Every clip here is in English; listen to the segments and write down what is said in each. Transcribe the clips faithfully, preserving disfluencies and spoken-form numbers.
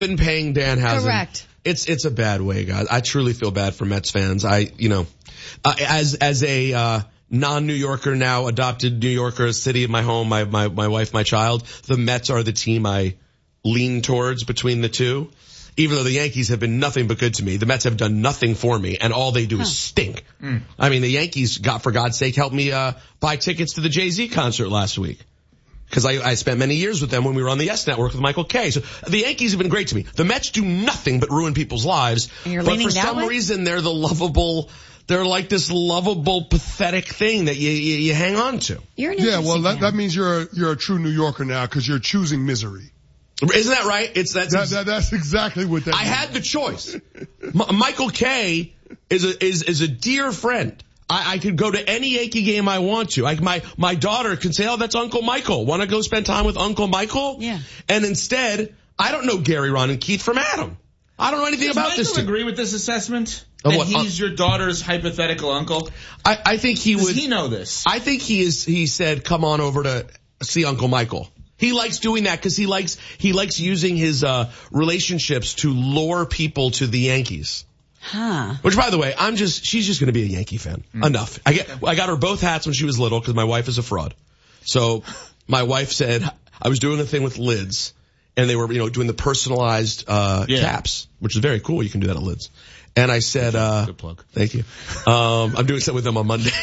been paying Danhausen. Correct. It's it's a bad way, guys. I truly feel bad for Mets fans. I, you know, uh, as as a uh, non-New Yorker now, adopted New Yorker, city of my home, my my my wife, my child. The Mets are the team I lean towards between the two. Even though the Yankees have been nothing but good to me, the Mets have done nothing for me, and all they do huh. is stink. Mm. I mean, the Yankees, God for God's sake, helped me uh buy tickets to the Jay-Z concert last week. Because I, I spent many years with them when we were on the Yes Network with Michael Kay. So the Yankees have been great to me. The Mets do nothing but ruin people's lives. And you're but leaning for that some way? reason, they're the lovable, they're like this lovable, pathetic thing that you, you, you hang on to. You're an yeah, well, that, fan. that means you're a, you're a true New Yorker now because you're choosing misery. Isn't that right? It's that's, that, that, that's exactly what that I means. had the choice. M- Michael Kay is a, is, is a dear friend. I, I could go to any Yankee game I want to. I, my, my daughter can say, oh, that's Uncle Michael. Want to go spend time with Uncle Michael? Yeah. And instead, I don't know Gary, Ron, and Keith from Adam. I don't know anything Does about Michael this. Does agree with this assessment? Of That what? he's your daughter's hypothetical uncle? I, I think he Does would. he know this? I think he is, he said, come on over to see Uncle Michael. He likes doing that because he likes, he likes using his, uh, relationships to lure people to the Yankees. Huh. Which, by the way, I'm just, she's just going to be a Yankee fan. Mm. Enough. I get, I got her both hats when she was little because my wife is a fraud. So my wife said, I was doing a thing with Lids and they were, you know, doing the personalized, uh, yeah. caps, which is very cool. You can do that at Lids. And I said, uh, good plug. Thank you. Um, I'm doing something with them on Monday.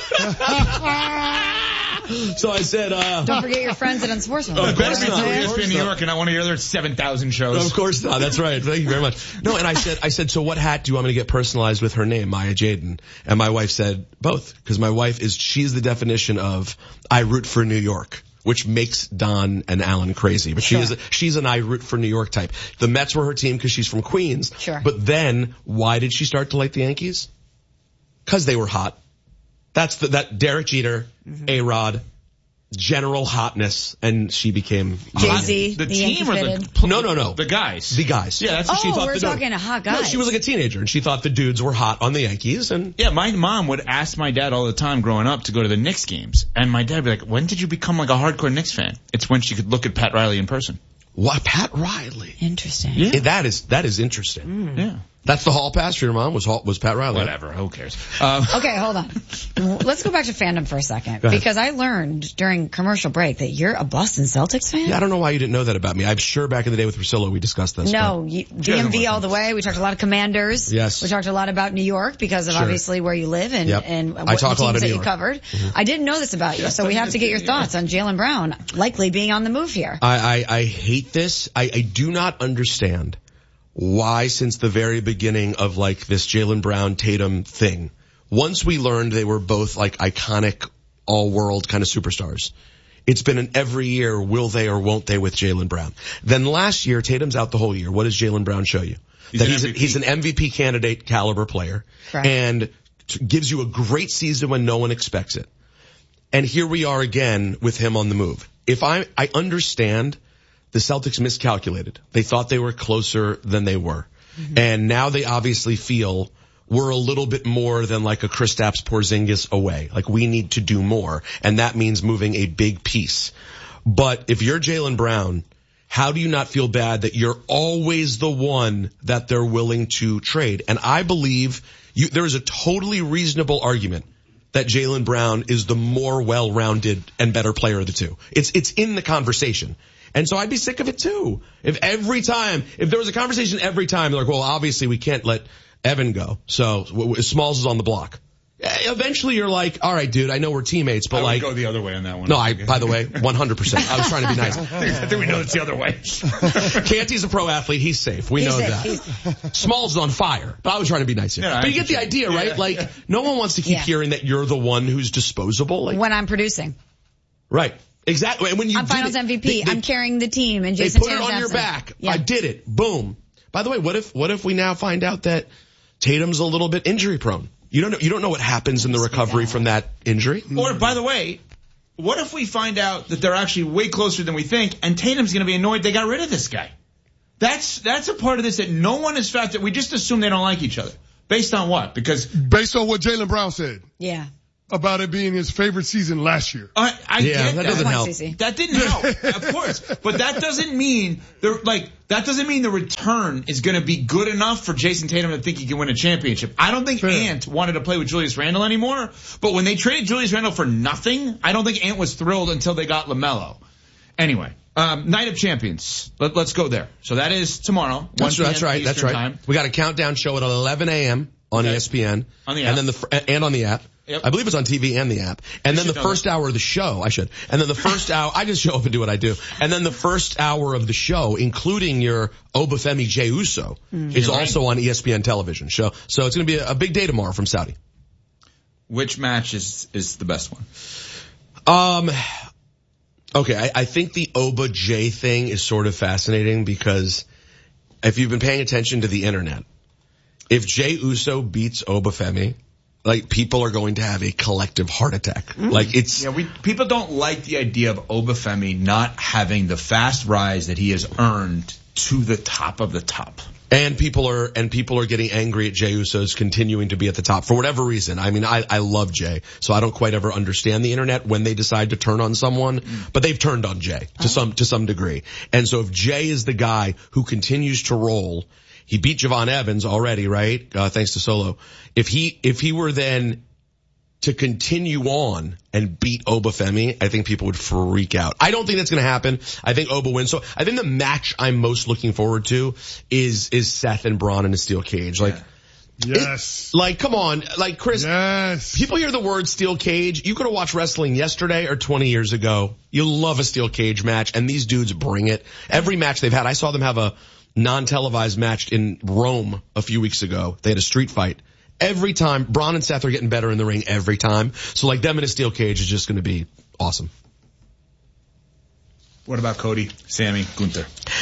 So I said, uh... Don't forget your friends at Unsportsmanlike. Of course not. E S P N New York and I want to hear their seven thousand shows. Of course not. That's right. Thank you very much. No, and I said, I said, so what hat do you want me to get personalized with her name, Maya Jaden? And my wife said, both. Because my wife is, she's the definition of, I root for New York. Which makes Don and Alan crazy. But sure. she is, a, she's an I root for New York type. The Mets were her team because she's from Queens. Sure. But then, why did she start to like the Yankees? Because they were hot. That's the, that Derek Jeter, mm-hmm. A-Rod, general hotness, and she became Jay-Z, the, the team or the no no no the guys the guys yeah that's what oh, she thought. We're the talking a hot guy. No, she was like a teenager and she thought the dudes were hot on the Yankees. And yeah, my mom would ask my dad all the time growing up to go to the Knicks games, and my dad would be like, when did you become like a hardcore Knicks fan? It's when she could look at Pat Riley in person. What? Pat Riley? Interesting. Yeah, that is that is interesting. Mm. Yeah. That's the hall pass for your mom was was Pat Riley. Whatever, who cares? Um, okay, hold on. Let's go back to fandom for a second because I learned during commercial break that you're a Boston Celtics fan. Yeah, I don't know why you didn't know that about me. I'm sure back in the day with Priscilla we discussed this. No, you, D M V all the way. We talked a lot of Commanders. Yes. We talked a lot about New York because of Sure. obviously where you live and Yep. and what I the talk a teams lot of that New you York. covered. Mm-hmm. I didn't know this about you, so we have to get your thoughts on Jaylen Brown likely being on the move here. I I, I hate this. I, I do not understand why since the very beginning of like this Jaylen Brown Tatum thing, once we learned they were both like iconic all world kind of superstars, it's been an every year will they or won't they with Jaylen Brown. Then last year Tatum's out the whole year. What does Jaylen Brown show you? He's that an he's a, he's an M V P candidate caliber player. Correct. And t- gives you a great season when no one expects it. And here we are again with him on the move. If I I understand the Celtics miscalculated. They thought they were closer than they were. Mm-hmm. And now they obviously feel we're a little bit more than like a Kristaps Porzingis away. Like we need to do more. And that means moving a big piece. But if you're Jaylen Brown, how do you not feel bad that you're always the one that they're willing to trade? And I believe you, there is a totally reasonable argument that Jaylen Brown is the more well-rounded and better player of the two. It's, it's in the conversation. And so I'd be sick of it too. If every time, if there was a conversation every time, they're like, well, obviously we can't let Evan go. So Smalls is on the block. Eventually you're like, all right, dude, I know we're teammates, but I would like. go the other way on that one. No, I, by the way, one hundred percent. I was trying to be nice. I think we know it's the other way. Canty's a pro athlete. He's safe. We He's know safe. that. He's... Smalls is on fire. But I was trying to be nice here. Yeah, but you get the idea, right? Yeah. Like, no one wants to keep Yeah. hearing that you're the one who's disposable. Like, When I'm producing. right. Exactly. And when you I'm did Finals it, M V P. they- they- I'm carrying the team and They Jason put it Tatum on your Johnson. back. Yeah. I did it. Boom. By the way, what if, what if we now find out that Tatum's a little bit injury prone? You don't know, you don't know what happens in the recovery from that injury. Or, by the way, what if we find out that they're actually way closer than we think, and Tatum's going to be annoyed they got rid of this guy? That's that's a part of this that no one has factored. We just assume they don't like each other. Based on what? Because based on what Jaylen Brown said. Yeah. about it being his favorite season last year. I, I Yeah, get that that. doesn't help. That didn't help, of course. But that doesn't mean the like that doesn't mean the return is going to be good enough for Jason Tatum to think he can win a championship. I don't think Fair. Ant wanted to play with Julius Randle anymore. But when they traded Julius Randle for nothing, I don't think Ant was thrilled until they got LaMelo. Anyway, um, Night of Champions. Let, let's go there. So that is tomorrow. That's, that's right. Eastern That's right. Time. We got a countdown show at eleven a.m. on Okay. E S P N. On the app. And then the fr- and on the app. Yep. I believe it's on T V and the app. And You then the should know first that. hour of the show, I should. And then the first hour, I just show up and do what I do. And then the first hour of the show, including your Obafemi Jey Uso, Mm. is You're right. also on E S P N television. So, so it's going to be a, a big day tomorrow from Saudi. Which match is is the best one? Um, okay, I, I think the Oba Jay thing is sort of fascinating because if you've been paying attention to the internet, if Jey Uso beats Obafemi, like people are going to have a collective heart attack. Mm. Like it's Yeah, we people don't like the idea of Obafemi not having the fast rise that he has earned to the top of the top. and people are and people are getting angry at Jey Uso's continuing to be at the top for whatever reason. I mean, I I love Jey, so I don't quite ever understand the internet when they decide to turn on someone, Mm. but they've turned on Jey to some to some degree. And so if Jey is the guy who continues to roll, he beat Javon Evans already, right? Uh, thanks to Solo. If he if he were then to continue on and beat Obafemi, I think people would freak out. I don't think that's going to happen. I think Oba wins. So I think the match I'm most looking forward to is is Seth and Braun in a steel cage. Like, Yes. it, like come on, like Chris. Yes. People hear the word steel cage. You could have watched wrestling yesterday or twenty years ago. You love a steel cage match, and these dudes bring it. Every match they've had, I saw them have a non-televised match in Rome a few weeks ago. They had a street fight. Every time, Braun and Seth are getting better in the ring every time. So like them in a steel cage is just going to be awesome. What about Cody, Sammy, Gunther?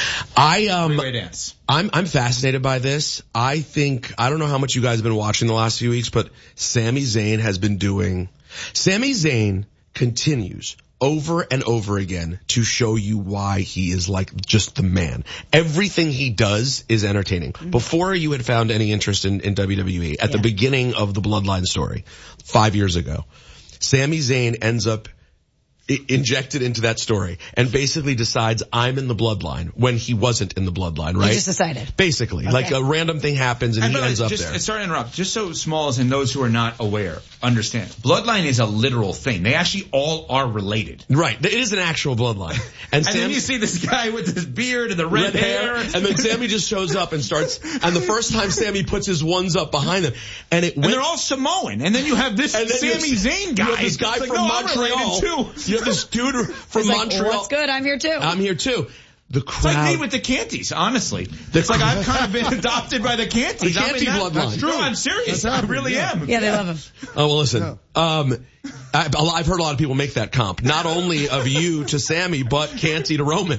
I um, Three-way dance. I'm I'm fascinated by this. I think I don't know how much you guys have been watching the last few weeks, but Sami Zayn has been doing. Sami Zayn continues over and over again to show you why he is like just the man. Everything he does is entertaining. Before you had found any interest in, in W W E, at the Yeah. beginning of the Bloodline story, five years ago, Sami Zayn ends up i- injected into that story and basically decides I'm in the Bloodline when he wasn't in the Bloodline, right? You just decided. Basically, like a random thing happens and And he by the way, ends up just, there. Sorry to interrupt. Just so small as in those who are not aware understand. Bloodline is a literal thing. They actually all are related. Right. It is an actual bloodline. And, And Sam, then you see this guy with his beard and the red red, hair, and then Sammy just shows up and starts, and the first time Sammy puts his ones up behind them, and it And went, they're all Samoan. And then you have this and then you have- Sami Zayn guy. You have this guy It's like, from no, I'm Montreal. related too. You have this dude from He's like, Montreal. what's good? I'm here too. I'm here too. The It's like crowd. me with the Canties, honestly. It's like I've kind of been adopted by the Canties. The I'm in Canty that- bloodline. That's true. No, I'm serious. That's I happening, really yeah. am. yeah, they love him. Oh, well, listen. Um, I, I've heard a lot of people make that comp, not only of you to Sammy, but Canty to Roman.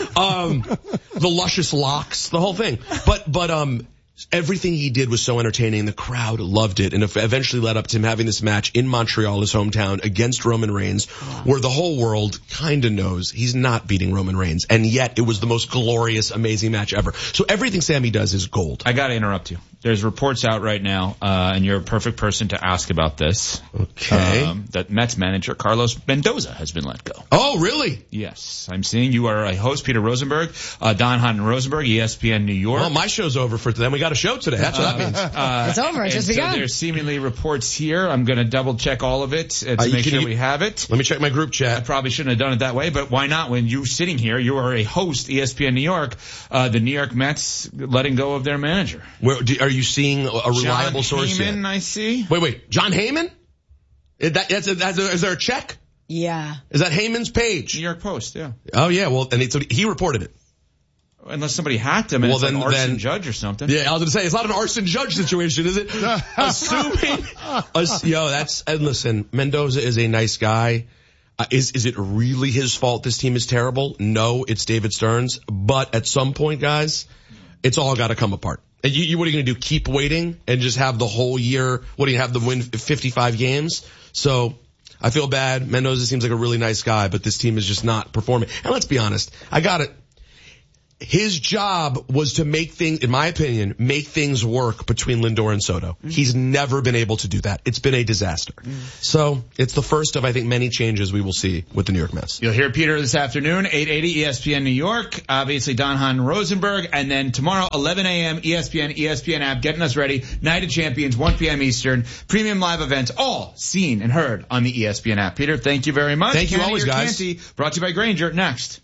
Um, the luscious locks, the whole thing. But, but, um, everything he did was so entertaining. The crowd loved it, and it eventually led up to him having this match in Montreal, his hometown, against Roman Reigns, where the whole world kind of knows he's not beating Roman Reigns, and yet it was the most glorious, amazing match ever. So everything Sammy does is gold. I gotta interrupt you. There's reports out right now, uh, and you're a perfect person to ask about this. Okay. Um, that Mets manager Carlos Mendoza has been let go. Oh, really? Yes, I'm seeing you are a host, Peter Rosenberg, uh, Don Hahn Rosenberg, E S P N New York. Well, my show's over for today. We got a show today. That's what that means. Uh, It's over. It's and just so begun. there's seemingly reports here. I'm going to double check all of it uh, to Uh, you make can- sure you- we have it. Let me check my group I chat. probably shouldn't have done it that way, but why not? When you're sitting here, you are a host, E S P N New York, uh, the New York Mets letting go of their manager. Where, do, are you seeing a reliable John source Heyman, yet? I see. Wait, wait. John Heyman? Is, that, that's a, that's a, is there a check? Yeah. Is that Heyman's page? New York Post, yeah. Oh yeah, well, and it's, he reported it. Unless somebody hacked him and Well, it's like then- arson then- judge or something. Yeah, I was gonna say, it's not an arson judge situation, is it? Assuming, ass- yo, that's, and listen, Mendoza is a nice guy. Uh, is, is it really his fault this team is terrible? No, it's David Stern's. But at some point, guys, it's all gotta come apart. And you, you, what are you gonna do? Keep waiting and just have the whole year, what do you have, the win fifty-five games? So, I feel bad. Mendoza seems like a really nice guy, but this team is just not performing. And let's be honest, I got it. his job was to make things, in my opinion, make things work between Lindor and Soto. Mm-hmm. He's never been able to do that. It's been a disaster. Mm. So it's the first of, I think, many changes we will see with the New York Mets. You'll hear Peter this afternoon, eight eighty E S P N New York, obviously Don Hahn Rosenberg, and then tomorrow, eleven a.m. E S P N, E S P N app, getting us ready. Night of Champions, one p.m. Eastern, premium live events, all seen and heard on the E S P N app. Peter, thank you very much. Thank you Candy always, or guys. Canty, brought to you by Grainger. Next.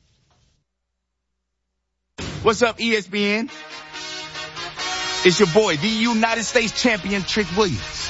What's up, E S P N? It's your boy, the United States champion, Trick Williams.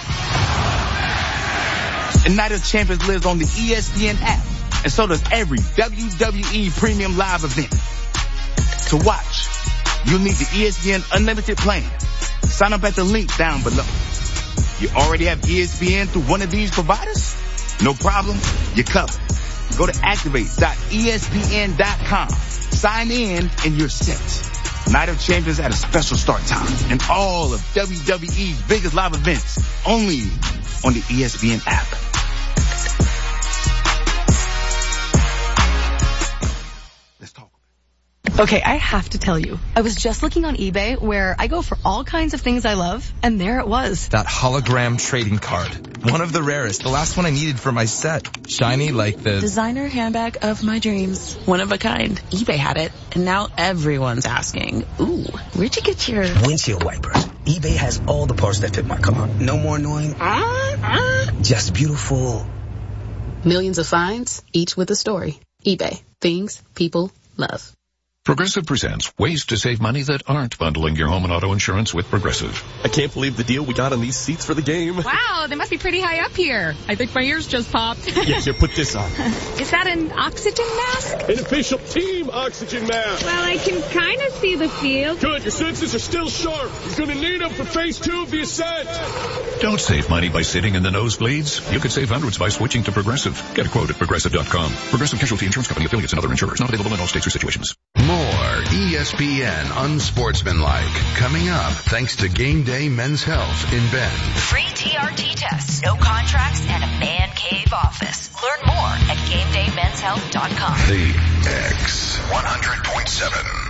And Night of Champions lives on the E S P N app, and so does every W W E premium live event. To watch, you'll need the E S P N Unlimited plan. Sign up at the link down below. You already have E S P N through one of these providers? No problem, you're covered. Go to activate dot E S P N dot com. Sign in and you're set. Night of Champions at a special start time and all of W W E's biggest live events only on the E S P N app. Let's talk. Okay, I have to tell you, I was just looking on eBay where I go for all kinds of things I love, and there it was. That hologram trading card. One of the rarest. The last one I needed for my set. Shiny like the designer handbag of my dreams. One of a kind. eBay had it, and now everyone's asking, ooh, where'd you get your windshield wipers? eBay has all the parts that fit my car. No more annoying. Uh, uh. Just beautiful. Millions of finds, each with a story. eBay. Things people love. Progressive presents ways to save money that aren't bundling your home and auto insurance with Progressive. I can't believe the deal we got on these seats for the game. Wow, they must be pretty high up here. I think my ears just popped. Yeah, here, put this on. Is that an oxygen mask? An official team oxygen mask. Well, I can kind of see the field. Good, your senses are still sharp. You're going to need them for phase two of the ascent. Don't save money by sitting in the nosebleeds. You could save hundreds by switching to Progressive. Get a quote at Progressive dot com. Progressive Casualty Insurance Company, affiliates, and other insurers. Not available in all states or situations. More E S P N Unsportsmanlike coming up thanks to Game Day Men's Health in Bend. Free T R T tests, no contracts, and a man cave office. Learn more at game day men's health dot com. The X one hundred point seven.